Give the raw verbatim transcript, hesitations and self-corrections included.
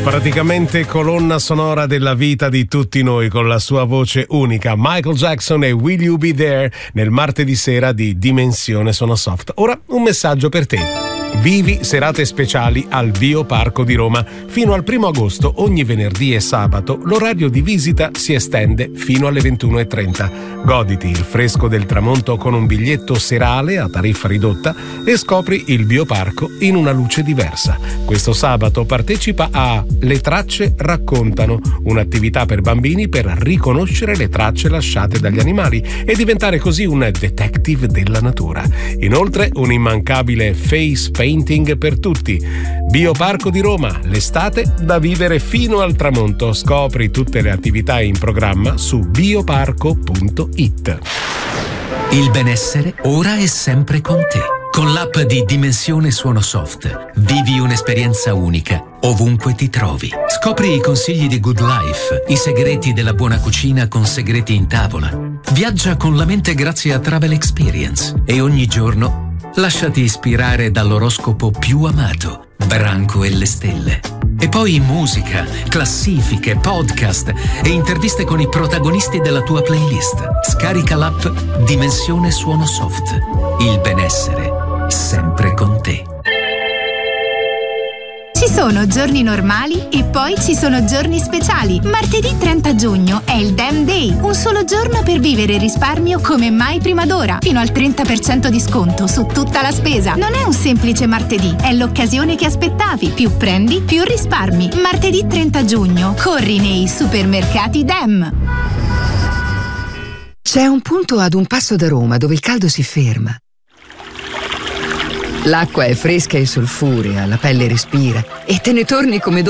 Praticamente colonna sonora della vita di tutti noi con la sua voce unica. Michael Jackson e Will You Be There nel martedì sera di Dimensione Sono Soft. Ora un messaggio per te. Vivi serate speciali al Bioparco di Roma. Fino al primo agosto, ogni venerdì e sabato, l'orario di visita si estende fino alle ventuno e trenta. Goditi il fresco del tramonto con un biglietto serale a tariffa ridotta e scopri il Bioparco in una luce diversa. Questo sabato partecipa a Le Tracce Raccontano, un'attività per bambini per riconoscere le tracce lasciate dagli animali e diventare così un detective della natura. Inoltre, un immancabile face painting per tutti. Bioparco di Roma, l'estate da vivere fino al tramonto. Scopri tutte le attività in programma su bioparco punto it. Il benessere ora è sempre con te. Con l'app di Dimensione Suono Soft vivi un'esperienza unica ovunque ti trovi. Scopri i consigli di Good Life, i segreti della buona cucina con segreti in tavola. Viaggia con la mente grazie a Travel Experience e ogni giorno lasciati ispirare dall'oroscopo più amato, Branco e le stelle. E poi musica, classifiche, podcast e interviste con i protagonisti della tua playlist. Scarica l'app Dimensione Suono Soft. Il benessere sempre con te. Ci sono giorni normali e poi ci sono giorni speciali. Martedì trenta giugno è il Damn Day, un solo giorno per vivere risparmio come mai prima d'ora, fino al trenta per cento di sconto su tutta la spesa. Non è un semplice martedì, è l'occasione che aspettavi. Più prendi, più risparmi. Martedì trenta giugno, corri nei supermercati Dem. C'è un punto ad un passo da Roma dove il caldo si ferma. L'acqua è fresca e solfurea, la pelle respira e te ne torni come